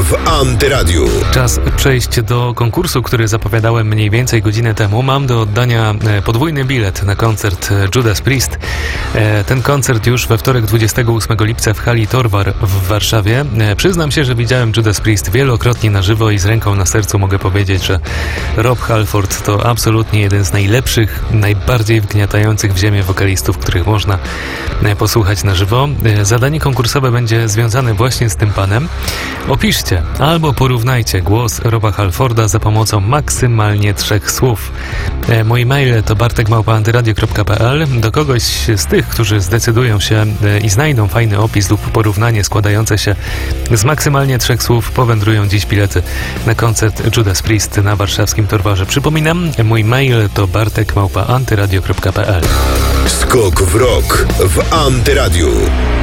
w Antyradiu. Czas przejść do konkursu, który zapowiadałem mniej więcej godzinę temu. Mam do oddania podwójny bilet na koncert Judas Priest. Ten koncert już we wtorek 28 lipca w hali Torwar w Warszawie. Przyznam się, że widziałem Judas Priest wielokrotnie na żywo i z ręką na sercu mogę powiedzieć, że Rob Halford to absolutnie jeden z najlepszych, najbardziej wgniatających w ziemię wokalistów, których można posłuchać na żywo. Zadanie konkursowe będzie związane właśnie z tym panem. Opiszcie albo porównajcie głos Roba Halforda za pomocą maksymalnie 3 słów. Mój mail to bartek@antyradio.pl. Do kogoś z tych, którzy zdecydują się i znajdą fajny opis lub porównanie składające się z maksymalnie 3 słów, powędrują dziś bilety na koncert Judas Priest na warszawskim Torwarze. Przypominam, mój mail to bartek@antyradio.pl. Skok w rok w Antyradiu.